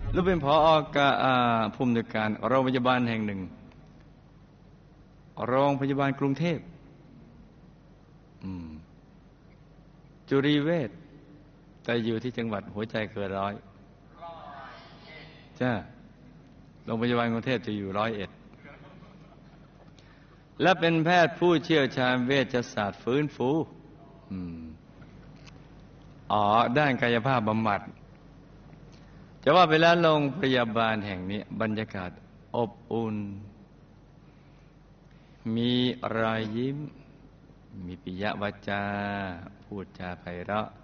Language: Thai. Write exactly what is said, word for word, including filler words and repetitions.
แล้วเป็นผออกาผู้อำนวยการโรงพยาบาลแห่งหนึ่งโรงพยาบาลกรุงเทพจุรีเวชแต่อยู่ที่จังหวัดหัวใจเกินร้อยจ้าโรงพยาบาลกรุงเทพจะอยู่ร้อยเอ็ดและเป็นแพทย์ผู้เชี่ยวชาญเวชศาสตร์ฟื้นฟูอ๋อด้านกายภาพบำบัดจะว่าไปแล้วโรงพยาบาลแห่งนี้บรรยากาศอบอุ่นมีรอยยิ้มมีปิยวาจาพูดจาไพเราะ